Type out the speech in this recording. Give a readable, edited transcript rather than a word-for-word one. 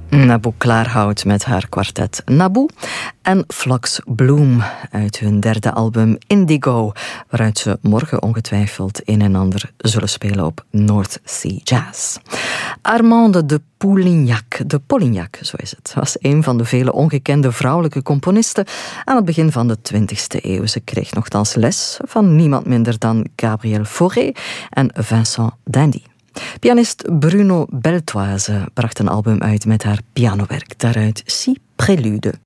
Naboo Klaarhout met haar kwartet Naboo en Flox Bloom uit hun derde album Indigo, waaruit ze morgen ongetwijfeld een en ander zullen spelen op North Sea Jazz. Armande de Polignac, zo is het, was een van de vele ongekende vrouwelijke componisten aan het begin van de 20e eeuw. Ze kreeg nogthans les van niemand minder dan Gabriel Fauré en Vincent d'Indy. Pianist Bruno Beltoise bracht een album uit met haar pianowerk, daaruit 6 Préludes.